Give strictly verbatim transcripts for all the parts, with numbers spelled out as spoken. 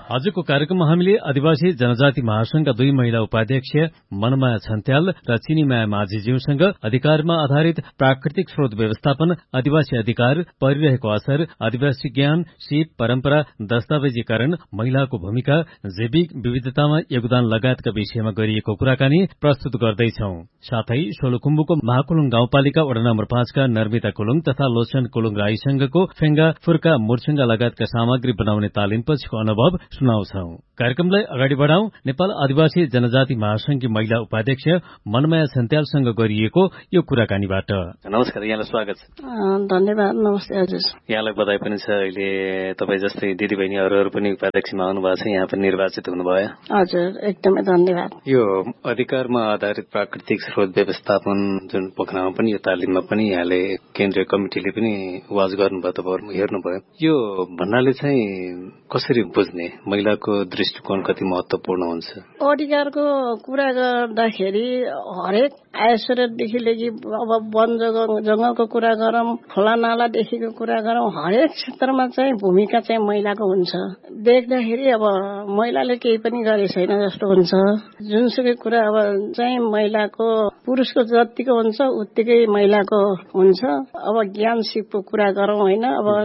आजको कार्यक्रममा हामीले आदिवासी जनजाति महासंघका दुई महिला उपाध्यक्ष मनमाया छन्त्याल र चिनीमाया माझीज्यूसँग अधिकारमा आधारित प्राकृतिक स्रोत व्यवस्थापन, आदिवासी अधिकार, परिरहेको असर, आदिवासी ज्ञान, सिप, परम्परा, दस्तावेजीकरण, महिलाको भूमिका, जैविक विविधतामा योगदान लगायतका विषयमा गरिएको कुराकानी प्रस्तुत गर्दैछौ। साथै सोलुखुम्बुको महाकुलुङ गाउँपालिका वडा नम्बर पाँचका नर्मिता कुलुङ तथा लोचन कुलुङ राईसँगको फेङ्गा, फुर्का, मुर्चुङ्गा लगायतका सामग्री बनाउने तालिमपछिको अनुभव सुनाउँछौ। कार्यक्रमलाई अगाडि बढाउँ। नेपाल आदिवासी जनजाति महासंघकी महिला उपाध्यक्ष मनमाया छन्त्यालसँग गरिएको यो कुराकानीबाट। नमस्कार, यहाँलाई स्वागत छ। धन्यवाद। नमस्ते हजुर। यहाँलाई बधाई पनि छ। अहिले तपाईँ जस्तै दिदीबहिनी अरूहरू पनि उपाध्यक्षमा आउनुभएको छ, यहाँ पनि निर्वाचित हुनुभयो। हजुर, एकदमै धन्यवाद। यो अधिकारमा आधारित प्राकृतिक स्रोत व्यवस्थापन जुन पोखरामा पनि यो तालिममा पनि यहाँले केन्द्रीय कमिटिले पनि वाच गर्नुभयो, तपाईहरु हेर्नुभयो। यो भन्नाले चाहिँ कसरी बुझ्ने, महिलाको दृष्टिकोण कति महत्वपूर्ण हुन्छ? अधिकारको कुरा गर्दाखेरि हरेक आयस्रोतदेखि लिएर अब वन जंगलको कुरा गरौँ, खोला नालादेखिको कुरा गरौँ, हरेक क्षेत्रमा चाहिँ भूमिका चाहिँ महिलाको हुन्छ। देख्दाखेरि अब महिलाले केही पनि गरे छैन जस्तो हुन्छ। जुनसुकै कुरा अब चाहिँ महिलाको पुरुषको जतिको हुन्छ उत्तिकै महिलाको हुन्छ। अब ज्ञान सिपको कुरा गरौँ होइन,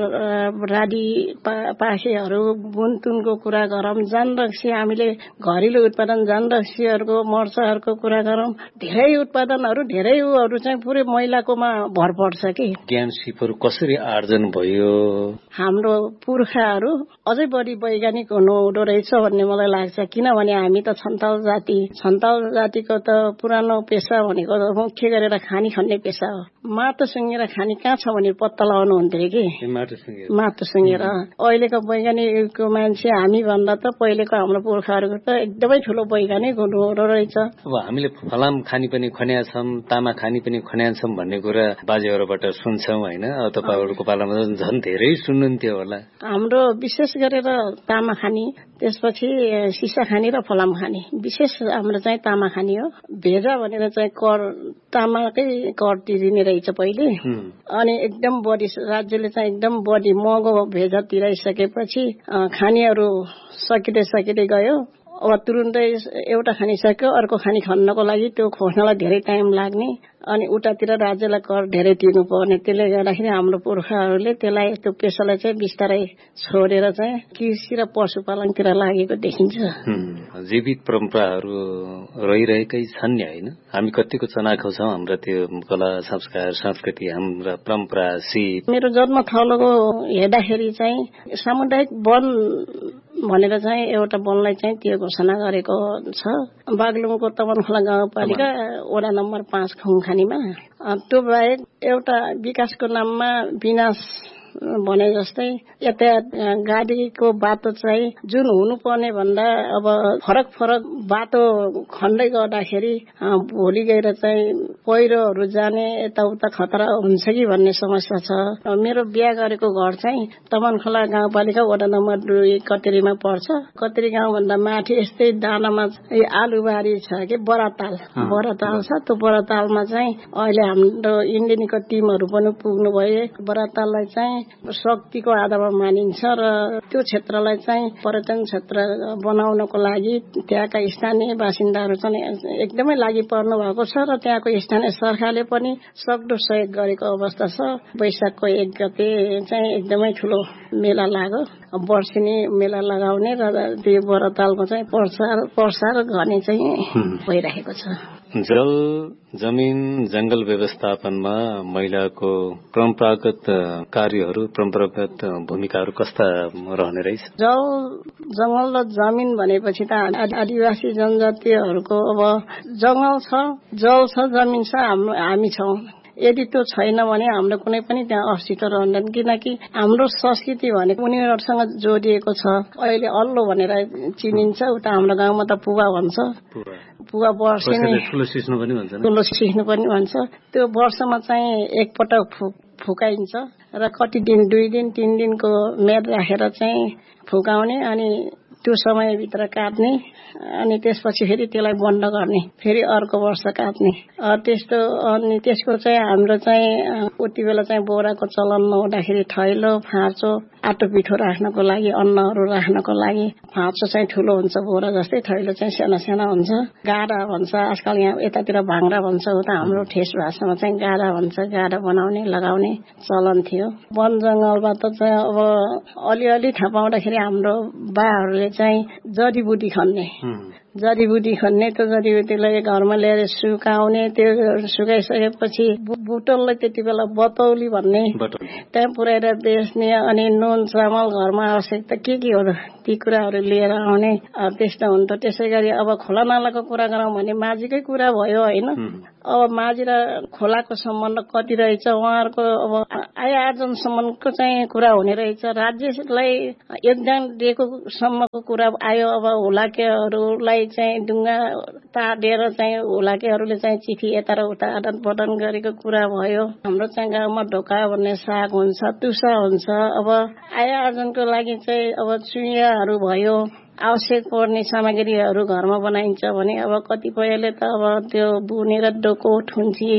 अब राडी पाखेहरू बुनतुनको कुरा गरौँ, जानरक्सी हामीले घरेलु उत्पादन जानरक्सीहरूको मर्चाहरूको कुरा गरौँ, धेरै उत्पादनहरू धेरै उहरू चाहिँ पुरै महिलाकोमा भर पर्छ कि। ज्ञान सिपहरू कसरी आर्जन भयो? हाम्रो पुर्खाहरू अझै बढी वैज्ञानिक हुनुहुँदो रहेछ भन्ने मलाई लाग्छ। किनभने हामी त छन्ताल जाति, छन्ताल जातिको त पुरानो पेसा भनेको मुख्य गरेर खानी खन्ने पेसा हो। माटो सुँगेर खानी कहाँ छ भने पत्ता लगाउनु हुन्थ्यो कि माटो सुँगेर। अहिलेको वैज्ञानिकको मान्छे हामी भन्दा त पहिलेको हाम्रो पुर्खाहरूको त एकदमै ठुलो वैज्ञानिक हुनुहुँदो रहेछ। अब हामीले फलाम खानी पनि खन्या छौँ, तामा खानी पनि खन्या छौँ भन्ने कुरा बाजेहरूबाट सुन्छौँ होइन? तपाईँहरूको पालामा झन् धेरै सुन्नुहुन्थ्यो होला। हाम्रो विशेष गरेर तामा खानी, त्यसपछि सिसा खानी र फलाम खानी, विशेष हाम्रो चाहिँ तामा खानी हो। भेजा भनेर चाहिँ कर तामाकै कर तिरिने रहेछ पहिले, अनि एकदम बढी राज्यले चाहिँ एकदम बढी महँगो भेजा तिराइसकेपछि खानीहरू सकिँदै सकिँदै गयो। अब तुरुन्तै एउटा खानी सक्यो, अर्को खानी खन्नको लागि त्यो खोज्नलाई धेरै टाइम लाग्ने, अनि उतातिर राज्यलाई कर धेरै तिर्नु पर्ने। त्यसले गर्दाखेरि हाम्रो पुर्खाहरूले त्यसलाई त्यो पेसालाई चाहिँ बिस्तारै छोडेर चाहिँ कृषि र पशुपालनतिर लागेको देखिन्छ। जैविक परम्पराहरू रहिरहेकै छन् नि होइन? हामी कतिको चनाखो छौँ हाम्रा त्यो कला संस्कार संस्कृति, हाम्रा परम्परा सिप। मेरो जन्म थलोको हेर्दाखेरि चाहिँ सामुदायिक वन भनेर चाहिँ एउटा वनलाई चाहिँ त्यो घोषणा गरेको छ बागलुङको तमनखोला गाउँपालिका वडा नम्बर पाँच खुङखानीमा। त्यो बाहेक एउटा विकासको नाममा विनाश भने जस्तै यातायात गाडीको बाटो चाहिँ जुन हुनुपर्ने भन्दा अब फरक फरक बाटो खन्दै गर्दाखेरि भोलि गएर चाहिँ पहिरोहरू जाने यताउता खतरा हुन्छ कि भन्ने समस्या छ। मेरो बिहा गरेको घर चाहिँ तमनखोला गाउँपालिका वडा नम्बर दुई कतेरीमा पर्छ। कतेरी गाउँभन्दा माथि यस्तै दानामा आलुबारी छ कि बराताल बराताल छ। त्यो बरातालमा चाहिँ अहिले हाम्रो इन्डियनको टिमहरू पनि पुग्नु भए। बराताललाई चाहिँ शक्तिको आधारमा मानिन्छ र त्यो क्षेत्रलाई चाहिँ पर्यटन क्षेत्र बनाउनको लागि त्यहाँका स्थानीय बासिन्दाहरू चाहिँ एकदमै लागि पर्नु भएको छ र त्यहाँको स्थानीय सरकारले पनि सक्दो सहयोग गरेको अवस्था छ। वैशाखको एक गते चाहिँ एकदमै ठुलो मेला लाग्यो, वर्षिनी मेला लगाउने र त्यो बरातालको चाहिँ प्रसार प्रसार गर्ने चाहिँ भइरहेको छ। जल जमिन जंगल व्यवस्थापनमा महिलाको परम्परागत कार्यहरू, परम्परागत भूमिकाहरू कस्ता रहने रहेछ? जल जंगल र जमिन भनेपछि त आदिवासी जनजातिहरूको अब जंगल छ, जल छ, जमिन छ, हामी छौँ। यदि त्यो छैन भने हाम्रो कुनै पनि त्यहाँ अस्तित्व रहँदैन। किनकि हाम्रो संस्कृति भनेको उनीहरूसँग जोडिएको छ। अहिले अल्लो भनेर चिनिन्छ, उता हाम्रो गाउँमा त पुवा भन्छ। पुवा वर्षिनी ठुलो सिस्नु पनि भन्छ ठुलो सिस्नु पनि भन्छ। त्यो वर्षमा चाहिँ एकपटक फुकाइन्छ र कति दिन दुई दिन तीन दिनको मेद राखेर चाहिँ फुकाउने, अनि त्यो समयभित्र काट्ने अनि त्यसपछि फेरि त्यसलाई बन्द गर्ने, फेरि अर्को वर्ष काट्ने त्यस्तो। अनि त्यसको चाहिँ हाम्रो चाहिँ उति बेला चाहिँ बोराको चलन नहुँदाखेरि थैलो फाँचो आटो पिठो राख्नको लागि, अन्नहरू राख्नको लागि फाँचो चाहिँ ठुलो हुन्छ बोरा जस्तै, थैलो चाहिँ साना साना हुन्छ। गाडा भन्छ आजकल, यहाँ यतातिर भाङ्रा भन्छ, उता हाम्रो ठेस भाषामा चाहिँ गाडा भन्छ। गाडा बनाउने लगाउने चलन थियो। वन जंगलबाट चाहिँ अब अलिअलि थाहा पाउँदाखेरि हाम्रो बाहरूले चाहिँ जडीबुटी खन्ने जडीबुटी खन्ने त्यो जडीबुटीलाई घरमा ल्याएर सुकाउने, त्यो सुकाइसकेपछि बुटललाई त्यति बेला बतौली भन्ने त्यहाँ पुर्याएर बेच्ने, अनि नुन चामल घरमा आवश्यकता के के हो ती कुराहरू लिएर आउने त्यस्तो हुन्थ्यो। त्यसै गरी अब खोला नालाको कुरा गरौँ भने माझीकै कुरा भयो होइन। अब माझी र खोलाको सम्बन्ध कति रहेछ, उहाँहरूको अब आय आर्जनसम्मको चाहिँ कुरा हुने रहेछ। राज्यलाई योगदान दिएको सम्मको कुरा आयो। अब हुलाकेहरूलाई चाहिँ ढुङ्गा ताडेर चाहिँ हुलाकेहरूले चाहिँ चिठी यता र उता आदान प्रदान गरेको कुरा भयो। हाम्रो चाहिँ गाउँमा ढोका भन्ने साग हुन्छ, टुसा हुन्छ। अब आय आर्जनको लागि चाहिँ अब चुइयाहरू भयो, आवश्यक पर्ने सामग्रीहरू घरमा बनाइन्छ भने अब कतिपयले त अब त्यो बुनेर डोको ठुन्ची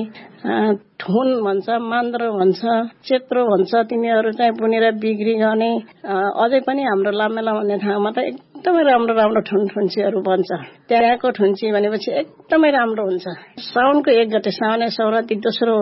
ठुन भन्छ, मान्द्र भन्छ, चेत्रो भन्छ, तिनीहरू चाहिँ बुनेर बिक्री गर्ने। अझै पनि हाम्रो लामेला भन्ने ठाउँमा त एकदमै राम्रो राम्रो ठुन ठुन्चीहरू बन्छ। त्यहाँको ठुन्ची भनेपछि एकदमै राम्रो हुन्छ। साउनको एक गते साउने सौराती दोस्रो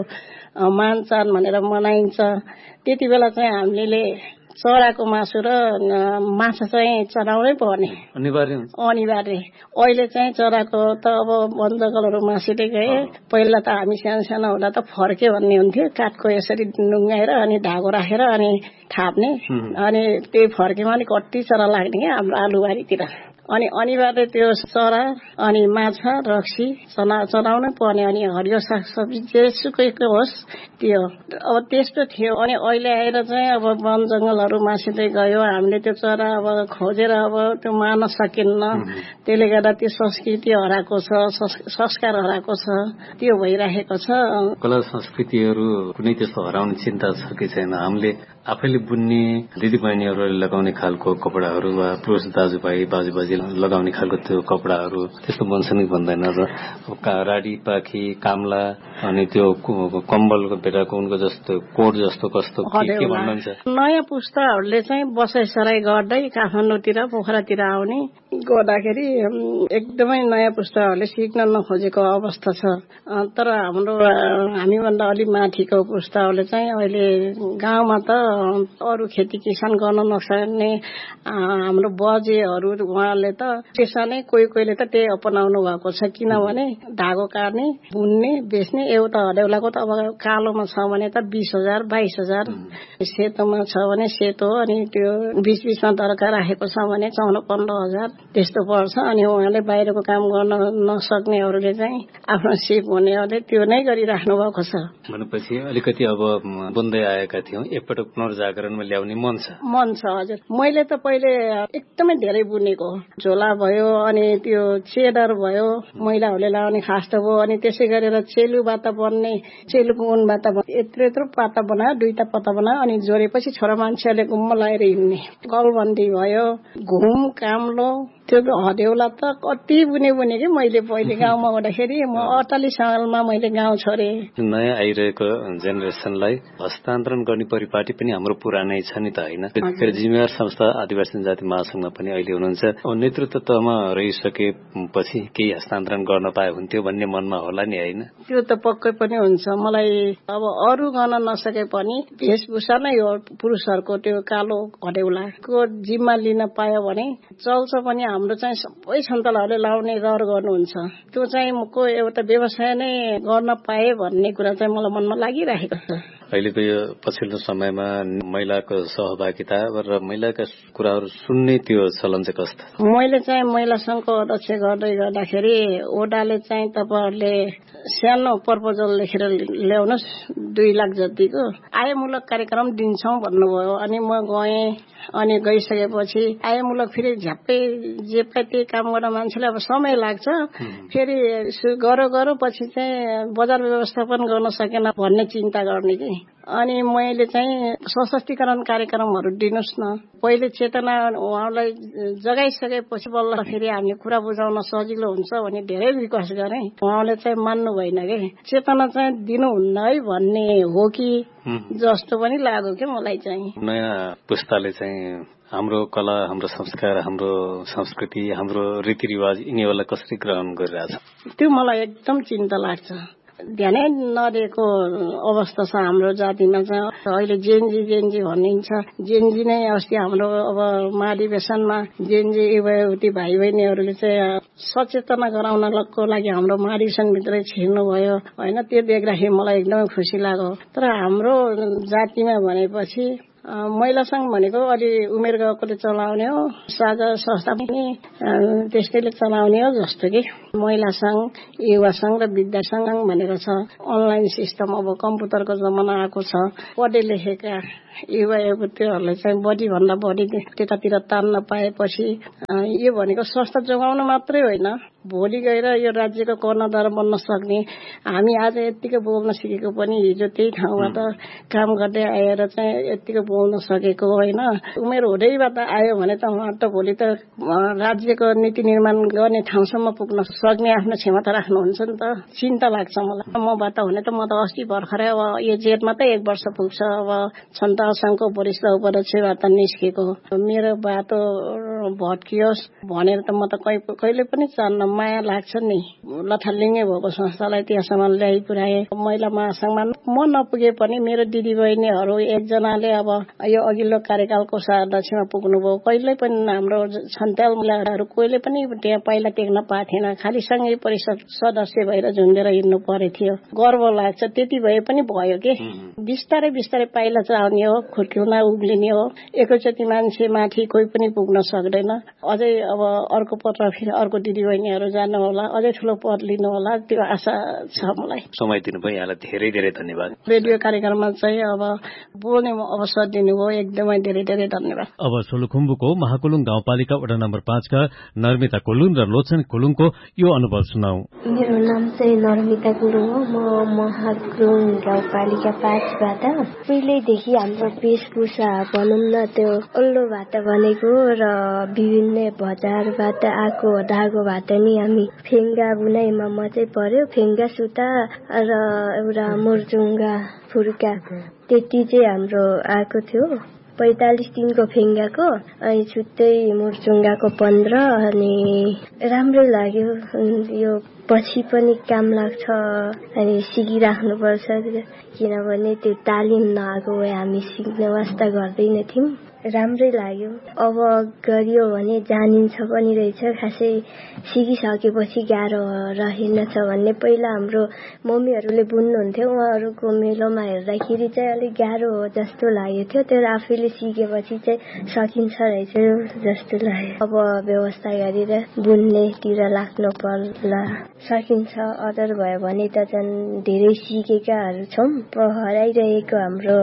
मानचान भनेर मनाइन्छ। त्यति बेला चाहिँ हामीले चराको मासु र माछा चाहिँ चढाउनै पर्ने अनिवार्य अनिवार्य अहिले चाहिँ चराको त अब वन जंगलहरू मासिँदै गए। पहिला त हामी सानो सानो हुँदा त फर्के भन्ने हुन्थ्यो, काठको यसरी नुङ्गाएर अनि धागो राखेर अनि थाप्ने, अनि त्यही फर्केमा नि कति चरा लाग्ने क्या हाम्रो आलुबारीतिर। अनि अनिवार्य त्यो चरा अनि माछा रक्सी चना चलाउनै पर्ने, अनि हरियो सागसब्जी जेसुकैको होस् त्यो अब त्यस्तो थियो। अनि अहिले आएर चाहिँ अब वन जंगलहरू मासिँदै गयो, हामीले त्यो चरा अब खोजेर अब त्यो मार्न सकिन्न। त्यसले गर्दा त्यो संस्कृति हराएको छ, संस्कार हराएको छ, त्यो भइराखेको छ। कला संस्कृतिहरू कुनै त्यस्तो हराउने चिन्ता छ कि छैन? हामीले आफैले बुन्ने दिदीबहिनीहरूले लगाउने खालको कपडाहरू वा पुरुष दाजुभाइ बाजुबाजी लगाउने खालको त्यो कपडाहरू त्यस्तो बन्छन् कि भन्दैन? र राडी पाखी काम्ला अनि त्यो कम्बलको बेटाको उनको जस्तो कोट जस्तो कस्तो के भन्नुहुन्छ? नयाँ पुस्ताहरूले चाहिँ बसाइसराई गर्दै काठमाडौँतिर पोखरातिर आउने गर्दाखेरि एकदमै नयाँ पुस्ताहरूले सिक्न नखोजेको अवस्था छ। तर हाम्रो हामीभन्दा अलिक माथिको पुस्ताहरूले चाहिँ अहिले गाउँमा त अरू खेती किसान गर्न नसक्ने हाम्रो बजेहरू उहाँले त पेसा नै कोही कोहीले त त्यही अपनाउनु भएको छ। किनभने धागो काट्ने बुन्ने बेच्ने एउटा हडेउलाको त अब कालोमा छ भने त बिस हजार बाइस हजार सेतोमा छ भने सेतो, अनि त्यो बिच बिचमा दरकार राखेको छ भने चौध पन्ध्र हजार त्यस्तो पर्छ। अनि उहाँले बाहिरको काम गर्न नसक्नेहरूले चाहिँ आफ्नो सिप हुनेहरूले त्यो नै गरिराख्नु भएको छ। भनेपछि अलिकति अब बुन्दै आएका थियौँ, एकपटक पुनर्जागरणमा ल्याउने मन छ मन छ हजुर। मैले त पहिले एकदमै धेरै बुनेको, झोला भयो अनि त्यो चेडर भयो, महिलाहरूले लगाउने खास्टो भयो, अनि त्यसै गरेर चेलुबाट बन्ने चेलुको ऊनबाट यत्रो यत्रो पाता बनायो, दुईटा पाता बनायो, अनि जोडेपछि छोरा मान्छेहरूले घुममा लगाएर हिँड्ने। गलबन्दी भयो, घुम काम्लो, त्यो हदेउला त कति बुने बुने कि मैले पहिले गाउँमा हुँदाखेरि। म अडतालिस सालमा मैले गाउँ छोडेँ। नयाँ आइरहेको जेनेरेसनलाई हस्तान्तरण गर्ने परिपाटी पनि हाम्रो पुरानै छ नि त होइन? जिम्मेवार संस्था आदिवासी जनजाति महासंघमा पनि अहिले हुनुहुन्छ। नेतृत्वमा रहिसकेपछि केही हस्तान्तरण गर्न पाए हुन्थ्यो भन्ने मनमा होला नि होइन? त्यो त पक्कै पनि हुन्छ। मलाई अब अरू गर्न नसके पनि वेशभूषा नै हो पुरुषहरूको त्यो कालो हडेउलाको जिम्मा लिन पायो भने चल्छ पनि। हाम्रो चाहिँ सबै सन्तानहरूले लाउने रहर गर्नुहुन्छ, त्यो चाहिँ को एउटा व्यवसाय नै गर्न पाए भन्ने कुरा चाहिँ मलाई मनमा लागिरहेको छ। अहिलेको यो पछिल्लो समयमा महिलाको सहभागिता र महिलाका कुराहरू सुन्ने त्यो चलन चाहिँ कस्तो? मैले चाहिँ महिला संघको अध्यक्ष गर्दै गर्दाखेरि ओडाले चाहिँ तपाईँहरूले सानो प्रपोजल लेखेर ल्याउनुहोस् दुई लाख जतिको आयमूलक कार्यक्रम दिन्छौँ भन्नुभयो। अनि म गएँ, अनि गइसकेपछि आयमूलक फेरि झ्याप्पै जे पाइ त्यही काम गर्न मान्छेलाई अब समय लाग्छ। फेरि गरो गरो पछि चाहिँ बजार व्यवस्थापन गर्न सकेन भन्ने चिन्ता गर्ने कि अनि मैले चाहिँ सशक्तिकरण कार्यक्रमहरू दिनुहोस् न। पहिले चेतना उहाँलाई जगाइसकेपछि बल्ल फेरि हामीले कुरा बुझाउन सजिलो हुन्छ भने धेरै रिक्वेस्ट गरेँ। उहाँले चाहिँ मान्नु भएन कि चेतना चाहिँ दिनुहुन्न है भन्ने हो कि जस्तो पनि लाग्यो कि मलाई चाहिँ। नयाँ पुस्ताले चाहिँ हाम्रो कला, हाम्रो संस्कार, हाम्रो संस्कृति, हाम्रो रीतिरिवाज यिनीहरूलाई कसरी ग्रहण गरिरहेछ त्यो मलाई एकदम चिन्ता लाग्छ। ध्यानै नदिएको अवस्था छ हाम्रो जातिमा चाहिँ। अहिले जेनजी जेनजी भनिन्छ। जेनजी नै अस्ति हाम्रो अब महाधिवेशनमा जेनजी युवती भाइ बहिनीहरूले चाहिँ सचेतना गराउनको लागि हाम्रो महाधिवेशनभित्रै छिर्नुभयो होइन। त्यो देख्दाखेरि मलाई एकदमै खुसी लाग्यो। तर हाम्रो जातिमा भनेपछि महिला संघ भनेको अलि उमेर गएकोले चलाउने हो, साझा संस्था पनि त्यस्तैले चलाउने हो जस्तो कि महिला संघ, युवा संघ र विद्या संघ भनेर छ। अनलाइन सिस्टम अब कम्प्युटरको जमाना आएको छ। पढे लेखेका युवा युवतीहरूलाई चाहिँ बढी भन्दा बढी त्यतातिर तान्न पाएपछि यो भनेको संस्था जोगाउनु मात्रै होइन, भोलि गएर यो राज्यको कर्णधार बन्न सक्ने। हामी आज यत्तिकै बोल्न सिकेको पनि हिजो त्यही ठाउँबाट काम गर्दै आएर चाहिँ यत्तिकै बोल्न सकेको होइन। उमेर हुँदैबाट आयो भने त उहाँ त भोलि त राज्यको नीति निर्माण गर्ने ठाउँसम्म पुग्न सक्ने आफ्नो क्षमता राख्नुहुन्छ नि त। चिन्ता लाग्छ मलाई। मबाट भने त म त अस्ति भर्खरै अब यो जेठमा त एक वर्ष पुग्छ। अब छन्त संघको वरिष्ठ उपाध्यक्षबाट निस्केको। मेरो बाटो भट्कियोस् भनेर त म त कहिले पनि चाहन्न। माया लाग्छ नि। लथालिङ्गे भएको संस्थालाई त्यहाँसम्म ल्याइ पुर्याए। महिला महासंघमा म नपुगे पनि मेरो दिदी बहिनीहरू एकजनाले अब यो अघिल्लो कार्यकालको अध्यक्षमा पुग्नुभयो। कहिले पनि हाम्रो छन्त्याल महिलाहरू कोहीले पनि त्यहाँ पहिला टेक्न पाएन। खालि सङ्घीय परिषद सदस्य भएर झुन्डेर हिँड्नु परे थियो। गर्व लाग्छ। त्यति भए पनि भयो कि बिस्तारै बिस्तारै पाइला चाहने हो, खुट्किउन उक्लिने हो। एकैचोटि मान्छे माथि कोही पनि पुग्न सक्दैन। अझै अब अर्को पत्र फेरि अर्को दिदी बहिनीहरू जानु होला, अझै ठुलो पद लिनु होला, त्यो आशा छ मलाई। समय दिनुभयो यहाँलाई धेरै धेरै धन्यवाद। रेडियो कार्यक्रममा चाहिँ अब बोल्ने अवसर दिनुभयो, एकदमै धेरै धेरै धन्यवाद। अब सोलुखुम्बुको महाकुलुङ गाउँपालिका वडा नम्बर पाँचका नर्मिता कुलुङ र लोचन कुलुङको यो अनुभव सुनाऊ। मेरो नाम चाहिँ नर्मिता कुलुङ हो। म महाकुलुङ गाउँपालिका पाँचबाट पहिल्यैदेखि हाम्रो वेशभूषा भनौँ न त्यो ओल्लोबाट बनेको र विभिन्न बजारबाट आएको धागोबाट नि हामी फेङ्गा बुनाइमा मात्रै पर्यो। फेङ्गा सुता र एउटा मुर्जुङ्गा फुर्का त्यति चाहिँ हाम्रो आएको थियो। पैतालिस दिनको फेङ्गाको अनि छुट्टै मुर्चुङ्गाको पन्ध्र। अनि राम्रै लाग्यो। यो पछि पनि काम लाग्छ। अनि सिकिराख्नुपर्छ किनभने त्यो तालिम नआएको भए हामी सिक्ने वास्ता गर्दैन थियौँ। राम्रै लाग्यो। अब गरियो भने जानिन्छ पनि रहेछ। खासै सिकिसकेपछि गाह्रो रहेनछ भन्ने पहिला हाम्रो मम्मीहरूले बुन्नुहुन्थ्यो। उहाँहरूको मेलोमा हेर्दाखेरि चाहिँ अलिक गाह्रो हो जस्तो लागेको थियो। तर आफैले सिकेपछि चाहिँ सकिन्छ रहेछ जस्तो लाग्यो। अब व्यवस्था गरेर बुन्नेतिर लाग्नु पर्ला। सकिन्छ। अदर भयो भने त झन् धेरै सिकेकाहरू छौँ। हराइरहेको हाम्रो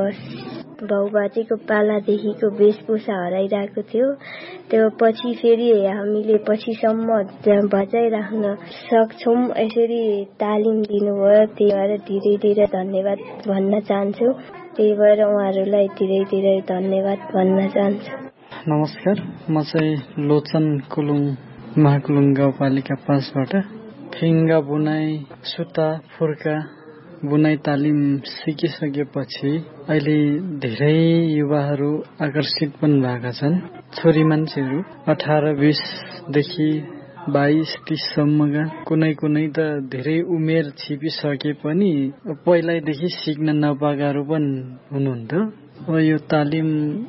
बाउबाजेको पालादेखिको वेशभूषा हराइरहेको थियो। त्यो पछि फेरि हामीले पछिसम्म बचाइराख्न सक्छौँ। यसरी तालिम दिनुभयो। त्यही भएर धेरै धेरै धन्यवाद भन्न चाहन्छु। त्यही भएर उहाँहरूलाई धेरै धेरै धन्यवाद भन्न चाहन्छु। नमस्कार, म चाहिँ लोचन कुलुङ महाकुलुङ गाउँपालिका पाँचबाट फेङ्गा बुनाइ, सुता फुर्का बुनाइ तालिम सिकिसकेपछि अहिले धेरै युवाहरू आकर्षित पनि भएका छन्। छोरी मान्छेहरू अठार बिसदेखि बाइस तीससम्मका, कुनै कुनै त धेरै उमेर छिपिसके पनि पहिल्यैदेखि सिक्न नपाएकाहरू पनि हुनुहुन्थ्यो। अब यो तालिम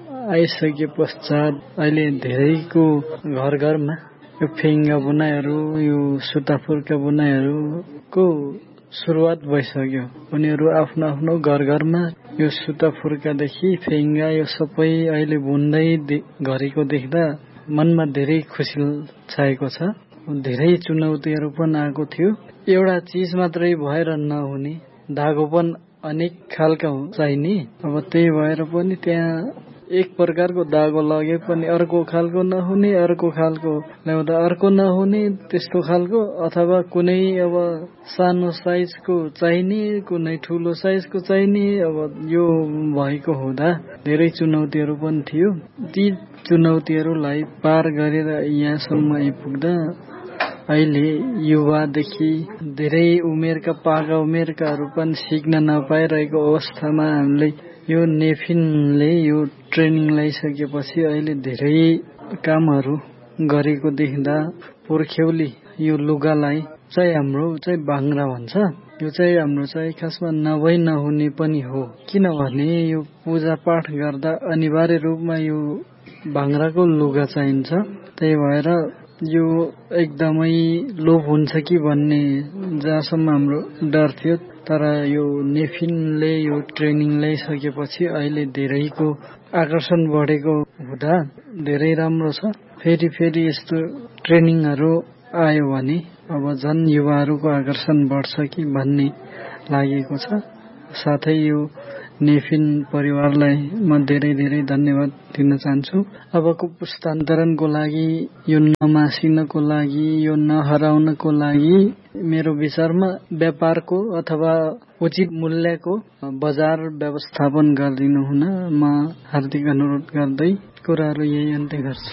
आइसके पश्चात अहिले धेरैको घर घरमा यो फेङ्गा बुनाइहरू, यो सुताफुर्का बुनाइहरूको सुरुवात भइसक्यो। उनीहरू आफ्नो आफ्नो घर घरमा यो सुता फुर्कादेखि फेङ्गा यो सबै अहिले बुन्दै गरेको देख्दा मनमा धेरै खुसी छाएको छ। धेरै चुनौतीहरू पनि आएको थियो। एउटा चिज मात्रै भएर नहुने, धागो पनि अनेक खालका चाहिने। अब त्यही भएर पनि त्यहाँ एक प्रकारको दागो लगे पनि अर्को खालको नहुने, अर्को खालको ल्याउँदा अर्को नहुने, त्यस्तो खालको, अथवा कुनै अब सानो साइजको चाहिने, कुनै ठुलो साइजको चाहिने, अब यो भएको हुँदा धेरै चुनौतीहरू पनि थियो। ती चुनौतीहरूलाई पार गरेर यहाँसम्म आइपुग्दा अहिले युवादेखि धेरै उमेरका पाका उमेरकाहरू पनि सिक्न नपाइरहेको अवस्थामा हामीले यो नेफिनले यो ट्रेनिङ लगाइसकेपछि अहिले धेरै कामहरू गरेको देख्दा पुर्ख्यौली यो लुगालाई चाहिँ हाम्रो चाहिँ बाङ्रा भन्छ। यो चाहिँ हाम्रो चाहिँ खासमा नभई नहुने पनि हो, किनभने यो पूजा पाठ गर्दा अनिवार्य रूपमा यो बाङ्राको लुगा चाहिन्छ। त्यही भएर यो एकदमै लोप हुन्छ कि भन्ने जहाँसम्म हाम्रो डर थियो, तर यो नेफिनले यो ट्रेनिङ ल्याइसकेपछि अहिले धेरैको आकर्षण बढेको हुँदा धेरै राम्रो छ। फेरि फेरि यस्तो ट्रेनिङहरू आयो भने अब झन् युवाहरूको आकर्षण बढ्छ कि भन्ने लागेको छ। साथै यो नेफिन परिवारलाई म धेरै धेरै धन्यवाद दिन चाहन्छु। अबको पुस्तान्तरणको लागि, यो नमासिनको लागि, यो नहराउनको लागि मेरो विचारमा व्यापारको अथवा उचित मूल्यको बजार व्यवस्थापन गरिदिनु हुन म हार्दिक अनुरोध गर्दै कुराहरू यही अन्त्य गर्छु।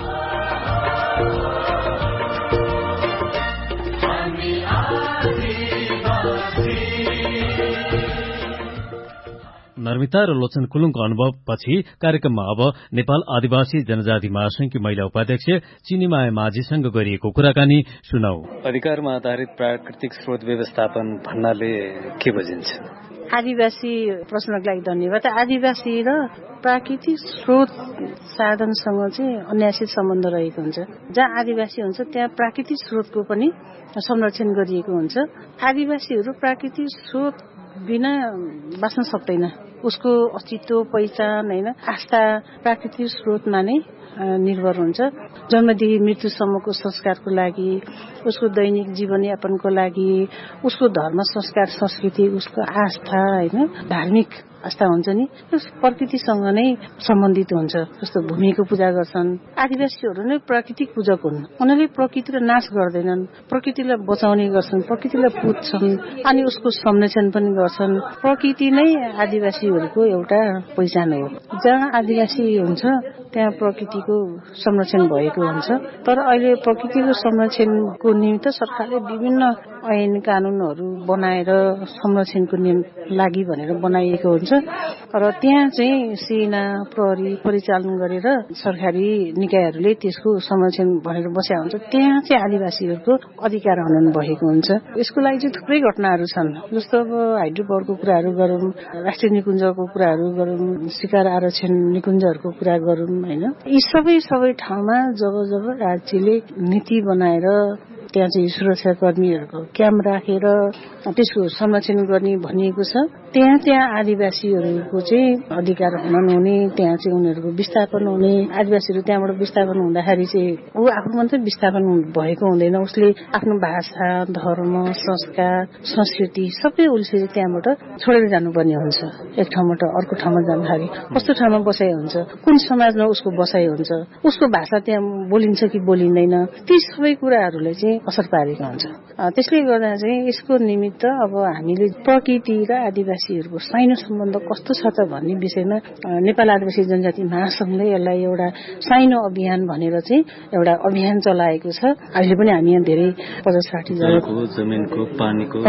नर्मिता र लोचन कुलुङको अनुभव पछि कार्यक्रममा अब नेपाल आदिवासी जनजाति महासंघकी महिला उपाध्यक्ष चिनीमाया माझीसँग गरिएको कुराकानी सुनौ। अधिकारमा आधारित प्राकृतिक स्रोत व्यवस्थापन भन्नाले के बुझिन्छ? आदिवासी प्रश्नको लागि धन्यवाद। आदिवासी र प्राकृतिक स्रोत साधनसँग चाहिँ अन्यासित सम्बन्ध रहेको हुन्छ। जहाँ आदिवासी हुन्छ त्यहाँ प्राकृतिक स्रोतको पनि संरक्षण गरिएको हुन्छ। आदिवासीहरू प्राकृतिक स्रोत बिना बाँच्न सक्दैन। उसको अस्तित्व, पहिचान, होइन, आस्था प्राकृतिक स्रोतमा नै निर्भर हुन्छ। जन्मदेखि मृत्युसम्मको संस्कारको लागि, उसको दैनिक जीवनयापनको लागि, उसको धर्म संस्कार संस्कृति, उसको आस्था, होइन, धार्मिक आस्था हुन्छ नि, त्यो प्रकृतिसँग नै सम्बन्धित हुन्छ। जस्तो भूमिको पूजा गर्छन्, आदिवासीहरू नै प्राकृतिक पूजक हुन्। उनीहरूले प्रकृतिलाई नाश गर्दैनन्, प्रकृतिलाई बचाउने गर्छन्, प्रकृतिलाई पुज्छन् अनि उसको संरक्षण पनि गर्छन्। प्रकृति नै आदिवासीहरूको एउटा पहिचान हो। जहाँ आदिवासी हुन्छ त्यहाँ प्रकृतिको संरक्षण भएको हुन्छ। तर अहिले प्रकृतिको संरक्षणको निमित्त सरकारले विभिन्न ऐन कानूनहरू बनाएर संरक्षणको लागि भनेर बनाइएको हुन्छ। र त्यहाँ चाहिँ सेना, प्रहरी परिचालन गरेर सरकारी निकायहरूले त्यसको संरक्षण भनेर बसेका हुन्छ। त्यहाँ चाहिँ आदिवासीहरूको अधिकार हनन भएको हुन्छ। यसको लागि चाहिँ थुप्रै घटनाहरू छन्। जस्तो अब हाइड्रो पावरको कुराहरू गरौँ, राष्ट्रिय निकुञ्जको कुराहरू गरौँ, शिकार आरक्षण निकुञ्जहरूको कुरा गरौँ, होइन, यी सबै सबै ठाउँमा जब जब राज्यले नीति बनाएर त्यहाँ चाहिँ सुरक्षाकर्मीहरूको क्याम्प राखेर त्यसको संरक्षण गर्ने भनिएको छ, त्यहाँ त्यहाँ आदिवासीहरूको चाहिँ अधिकार हनन हुने, त्यहाँ चाहिँ उनीहरूको विस्थापन हुने। आदिवासीहरू त्यहाँबाट विस्थापन हुँदाखेरि चाहिँ ऊ आफू मात्रै विस्थापन भएको हुँदैन, उसले आफ्नो भाषा, धर्म, संस्कार, संस्कृति सबै उसले त्यहाँबाट छोडेर जानुपर्ने हुन्छ। एक ठाउँबाट अर्को ठाउँमा जाँदाखेरि कस्तो ठाउँमा बसाइ हुन्छ, कुन समाजमा उसको बसाइ हुन्छ, उसको भाषा त्यहाँ बोलिन्छ कि बोलिँदैन, ती सबै कुराहरूले चाहिँ असर पारेको हुन्छ। त्यसले गर्दा चाहिँ यसको निमित्त अब हामीले प्रकृति र आदिवासीहरूको साइनो सम्बन्ध कस्तो छ त भन्ने विषयमा नेपाल आदिवासी जनजाति महासंघले यसलाई एउटा साइनो अभियान भनेर चाहिँ एउटा अभियान चलाएको छ। अहिले पनि हामी यहाँ धेरै पचास साठी जनाको जमिनको, पानीको,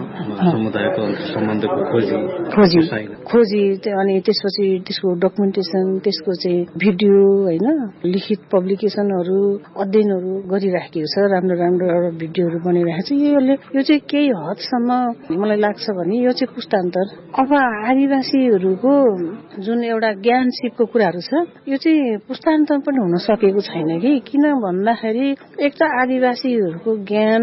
समुदायको सम्बन्धको खोजी खोजी खोजी अनि त्यसपछि त्यसको डकुमेन्टेसन, त्यसको चाहिँ भिडियो, होइन, लिखित पब्लिकेसनहरू, अध्ययनहरू गरिराखेको छ। राम्रो राम्रो भिडियोहरू बनिरहेको छ। यसले यो चाहिँ केही हदसम्म मलाई लाग्छ भने यो चाहिँ पुस्तान्तर। अब आदिवासीहरूको जुन एउटा ज्ञान सिपको कुराहरू छ यो चाहिँ पुस्तान्तर पनि हुन सकेको छैन कि। किन भन्दाखेरि एक त आदिवासीहरूको ज्ञान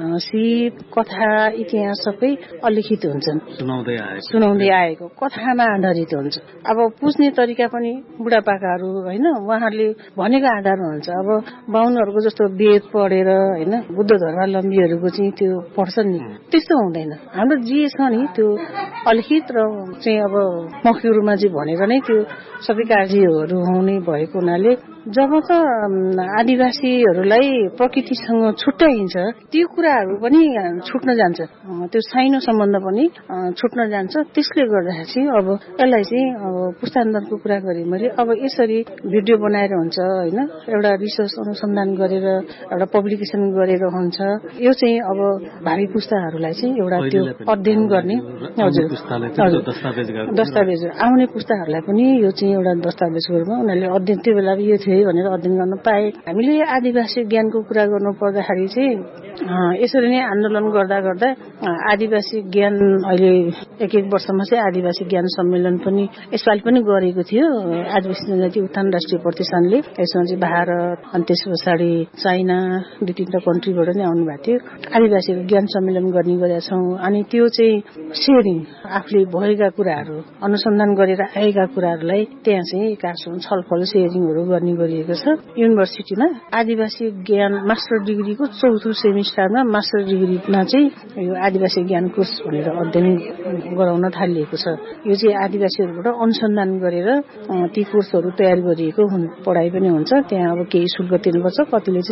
सिप, कथा, इतिहास सबै अलिखित हुन्छन्, सुनाउँदै आएको सुनाउँदै आएको कथामा आधारित हुन्छ। अब पुज्ने तरिका पनि बुढापाकाहरू, होइन, उहाँहरूले भनेको आधारमा हुन्छ। अब बाहुनहरूको जस्तो वेद पढेर, होइन, बुद्ध धर्मावलम्बीहरूको चाहिँ त्यो पढ्छन् नि त्यस्तो हुँदैन। हाम्रो जे छ नि त्यो अलिखित र चाहिँ अब मौखिक रूपमा चाहिँ भनेर नै त्यो सबै कार्यहरू हुने भएको हुनाले जब त आदिवासीहरूलाई प्रकृतिसँग छुट्याइन्छ त्यो कुराहरू पनि छुट्न जान्छ, त्यो साइनो सम्बन्ध पनि छुट्न जान्छ। त्यसले गर्दाखेरि चाहिँ अब यसलाई चाहिँ अब पुस्तान्तरको कुरा गरेँ मैले। अब यसरी भिडियो बनाएर हुन्छ होइन, एउटा रिसर्च अनुसन्धान गरेर एउटा पब्लिकेसन गरेर हुन्छ। यो चाहिँ अब भावी पुस्ताहरूलाई चाहिँ एउटा त्यो अध्ययन गर्ने हजुर दस्तावेज आउने पुस्ताहरूलाई पनि यो चाहिँ एउटा दस्तावेजको रूपमा उनीहरूले अध्ययन त्यो बेला यो थियो भनेर अध्ययन गर्न पाए। हामीले आदिवासी ज्ञानको कुरा गर्नु पर्दाखेरि चाहिँ यसरी नै आन्दोलन गर्दा गर्दा आदिवासी ज्ञान अहिले एक एक वर्षमा चाहिँ आदिवासी ज्ञान सम्मेलन पनि यसपालि पनि गरेको थियो आदिवासी जनजाति उत्थान राष्ट्रिय प्रतिष्ठानले। यसमा चाहिँ भारत अनि त्यस पछाडि चाइना दुई तिनवटा कन्ट्रीबाट नै आउनु भएको थियो। आदिवासीको ज्ञान सम्मेलन गर्ने गरेका छौँ। अनि त्यो चाहिँ सेयरिङ आफूले भएका कुराहरू अनुसन्धान गरेर आएका कुराहरूलाई त्यहाँ चाहिँ एकासँग छलफल सेयरिङहरू गर्ने गरिएको छ। युनिभर्सिटीमा आदिवासी ज्ञान मास्टर डिग्रीको चौथो सेमिस्टरमा मास्टर डिग्रीमा चाहिँ यो आदिवासी ज्ञान कोर्स भनेर अध्ययन गराउन थालिएको छ। यो चाहिँ आदिवासीहरूबाट अनुसन्धान गरेर ती कोर्सहरू तयार गरिएको पढाइ पनि हुन्छ। त्यहाँ अब केही शुल्क तिर्नुपर्छ, कतिले